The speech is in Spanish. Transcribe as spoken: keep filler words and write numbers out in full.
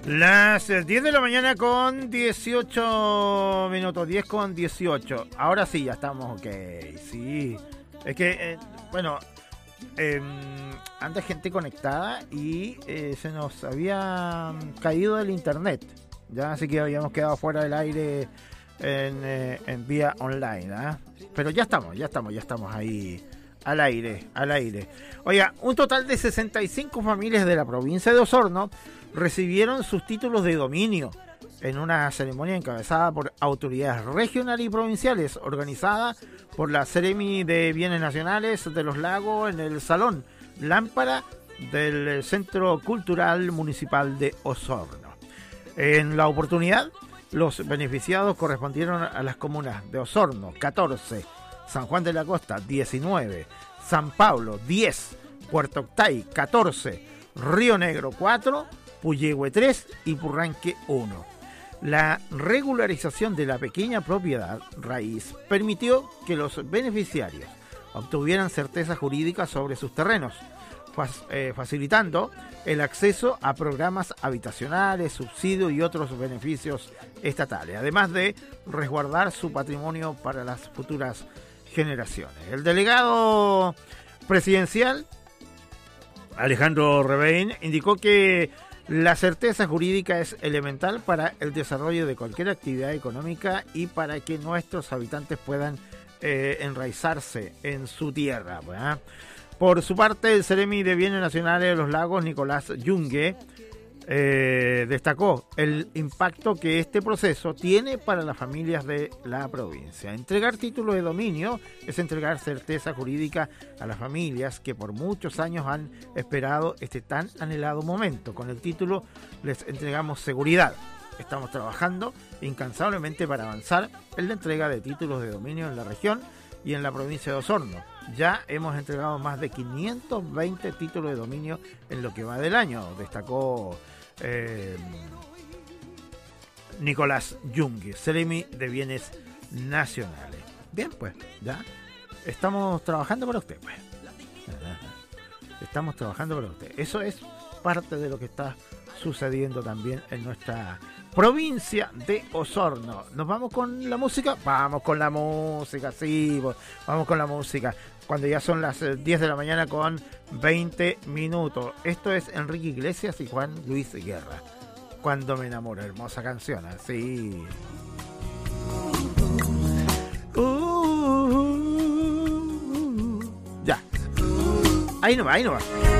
Las diez de la mañana con dieciocho minutos, diez con dieciocho. Ahora sí, ya estamos, ok, sí. Es que, eh, bueno, eh, anda gente conectada y eh, se nos había caído el internet, ya, así que habíamos quedado fuera del aire en, eh, en vía online, ¿eh? Pero ya estamos, ya estamos, ya estamos ahí al aire, al aire. Oiga, un total de sesenta y cinco familias de la provincia de Osorno recibieron sus títulos de dominio en una ceremonia encabezada por autoridades regionales y provinciales, organizada por la Seremi de Bienes Nacionales de los Lagos en el Salón Lámpara del Centro Cultural Municipal de Osorno. En la oportunidad, los beneficiados correspondieron a las comunas de Osorno, catorce, San Juan de la Costa, diecinueve, San Pablo, diez, Puerto Octay, catorce, Río Negro, cuatro, Puyehue, tres y Purranque, uno. La regularización de la pequeña propiedad raíz permitió que los beneficiarios obtuvieran certeza jurídica sobre sus terrenos, facilitando el acceso a programas habitacionales, subsidios y otros beneficios estatales, además de resguardar su patrimonio para las futuras generaciones. El delegado presidencial, Alejandro Rebein, indicó que la certeza jurídica es elemental para el desarrollo de cualquier actividad económica y para que nuestros habitantes puedan eh, enraizarse en su tierra, ¿verdad? Por su parte, el Seremi de Bienes Nacionales de los Lagos, Nicolás Yungue, eh, destacó el impacto que este proceso tiene para las familias de la provincia. Entregar títulos de dominio es entregar certeza jurídica a las familias que por muchos años han esperado este tan anhelado momento. Con el título les entregamos seguridad. Estamos trabajando incansablemente para avanzar en la entrega de títulos de dominio en la región y en la provincia de Osorno. Ya hemos entregado más de quinientos veinte títulos de dominio en lo que va del año, destacó eh, Nicolás Yungue, Seremi de Bienes Nacionales. Bien, pues, ya estamos trabajando para usted, pues. Estamos trabajando para usted. Eso es parte de lo que está sucediendo también en nuestra provincia de Osorno. ¿Nos vamos con la música? Vamos con la música, sí, vamos con la música. Cuando ya son las diez de la mañana con veinte minutos. Esto es Enrique Iglesias y Juan Luis Guerra. Cuando me enamoro, hermosa canción, así. Uh, uh, uh, uh. Ya. Ahí no va, ahí no va.